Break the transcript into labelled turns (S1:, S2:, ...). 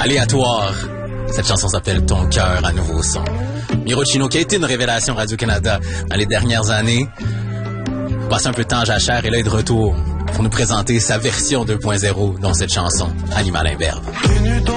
S1: Aléatoire. Cette chanson s'appelle Ton cœur à nouveau son. Miro Chino, qui a été une révélation Radio-Canada dans les dernières années, passe un peu de temps à Jachère et là, il est de retour pour nous présenter sa version 2.0, dont cette chanson, Animal imberbe.